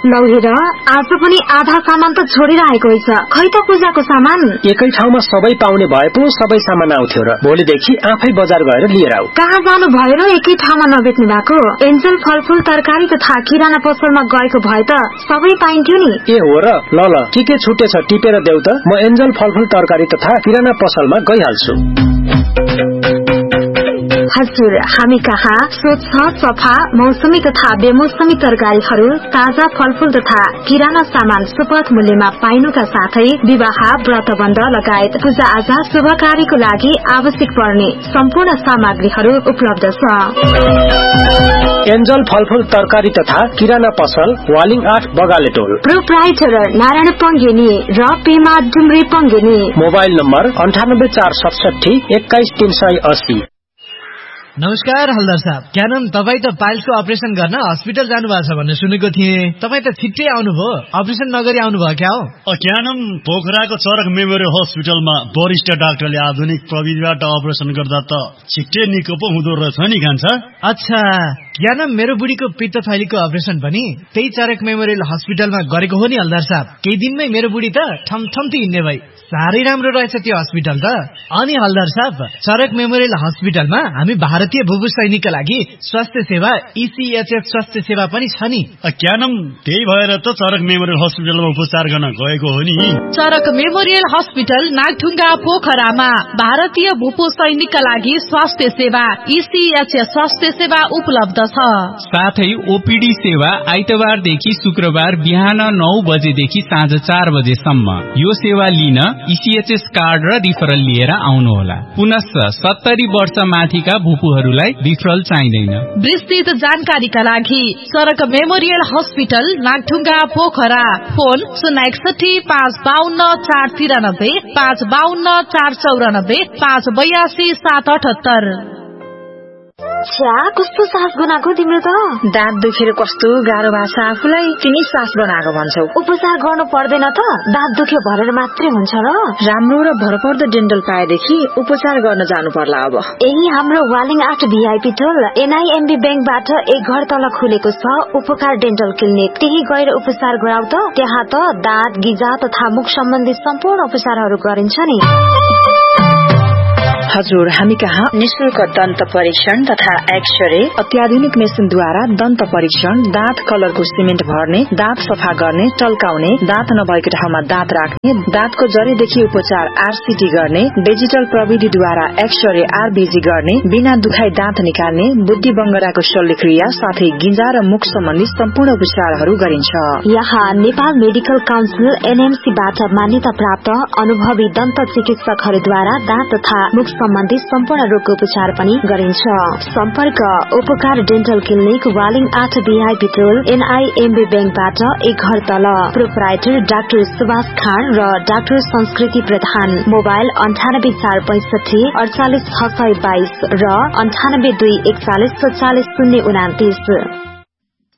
लौ हेर आज पनि आधा सामान त छोडिरहेको रहेछ। खै त पूजाको सामान एकै ठाउँमा सबै पाउने भए पो सबै सामान आउँथ्यो र भोलिदेखि आफै बजार गएर लिएर आऊ। कहाँ जानु भयो र एकै ठाउँमा नबेच्नु भएको? एन्जल फलफूल तरकारी तथा किराना पसलमा गएको भए त सबै पाइन्थ्यो नि। ए हो र, ल के छुटेछ टिपेर देऊ त, म एन्जल फलफूल तरकारी तथा किराना पसलमा गइहाल्छु। हजुर, हामी कहाँ स्वच्छ सफा मौसमी तथा बेमौसमी तरकारीहरू, ताजा फलफूल तथा किराना सामान सुपथ मूल्यमा पाइनुका साथै विवाह व्रतबन्ध लगायत पूजा आजा शुभ कार्यको लागि आवश्यक पर्ने सम्पूर्ण सामग्रीहरू उपलब्ध छ। एन्जल फलफूल तरकारी तथा किराना पसल वालिङ 8 बगालेटोल। प्रोप्राइटर नारायण पंगेनी र पेमा डुम्री पंगेनी। Mobile number 9846 21380। नमस्कार हल्दार साहब, क्या नाम तपाईँ त पाइल्सको अपरेसन गर्न हस्पिटल जानु भएको छ भन्ने सुनेको थिएँ। तपाईँ त छिट्टै आउनुभयो, अपरेसन नगरी आउनुभयो क्या हो? क्या नाम पोखराको चरक मेमोरियल हस्पिटलमा वरिष्ठ डाक्टरले आधुनिक प्रविधिबाट अपरेसन गर्दा त छिट्टै निको पो हुँदो रहेछ नि कान्छा। अच्छा, क्या नाम मेरो बुढीको पित्तथैलीको अपरेसन पनि त्यही चरक मेमोरियल हस्पिटलमा गरेको हो नि हल्दार साहब। केही दिनमै मेरो बुढी त ठमठम्ती हिँड्ने भई। साह्रै राम्रो रहेछ त्यो हस्पिटल त। अनि हल्दार साहब, चरक मेमोरियल हस्पिटलमा हामी भारतीय भूभू सैनिकका लागि स्वास्थ्य सेवा ECHS स्वास्थ्य सेवा पनि छ नि। क्या नाम त्यही भएर त चरक मेमोरियल हस्पिटलमा उपचार गर्न गएको हो नि। चरक मेमोरियल हस्पिटल नागढुङ्गा पोखरामा भारतीय भूपू सैनिकका लागि स्वास्थ्य सेवा ECHS स्वास्थ्य सेवा उपलब्ध छ। साथै OPD सेवा आइतबारदेखि शुक्रबार बिहान 9 बजेदेखि साँझ 4 बजेसम्म। यो सेवा लिन ECHS कार्ड र रिफरल लिएर आउनुहोला। पुनश्च 70 वर्ष माथिका भूपूहरूलाई रिफरल चाहिँदैन। विस्तृत जानकारीका लागि चरक memorial hospital Nagdhunga Pokhara, phone 061 552 493 552 494 582 778। छ्या, कस्तो सास बनाएको तिम्रो त? दाँत दुखेर कस्तो गाह्रो भएको छ आफूलाई, तिमी सास बनाएको भन्छौ। उपचार गर्नु पर्दैन त? दाँत दुख्यो भनेर मात्रै हुन्छ र? राम्रो र भरपर्दो डेन्टल पाएदेखि उपचार गर्न जानु पर्ला अब। यही हाम्रो वालिङ 8 VIP टोल NIMB ब्याङ्कबाट एक घर तल खुलेको छ उपकार डेन्टल क्लिनिक। त्यही गएर उपचार गराउ त। त्यहाँ त दाँत गिजा तथा मुख सम्बन्धी सम्पूर्ण उपचारहरू गरिन्छ नि। हजुर, हामी कहाँ निशुल्क दन्त परीक्षण तथा एक्सरे, अत्याधुनिक मेसिनद्वारा दन्त परीक्षण, दाँत कलरको सिमेन्ट भर्ने, दाँत सफा गर्ने, टल्काउने, दाँत नभएको ठाउँमा दाँत राख्ने, दाँतको जरीदेखि उपचार RCT गर्ने, डिजिटल प्रविधिद्वारा एक्सरे RBG गर्ने, बिना दुखाइ दाँत निकाल्ने, बुद्धि बङ्गराको शल्यक्रिया साथै गिजा र मुख सम्बन्धी सम्पूर्ण उपचारहरू गरिन्छ। यहाँ नेपाल मेडिकल काउन्सिल NMC बाट मान्यता प्राप्त अनुभवी दन्त चिकित्सकहरूद्वारा दाँत तथा मुख सम्बन्धी सम्पूर्ण रोगको उपचार पनि गरिन्छ। सम्पर्क उपकार डेन्टल क्लिनिक वालिङ 8 VIP टोल NIMB ब्याङ्कबाट एक घर तल। प्रोप्राइटर डाक्टर सुभाष खान र डाक्टर संस्कृति प्रधान। मोबाइल 98465 48622 र 98241 44029।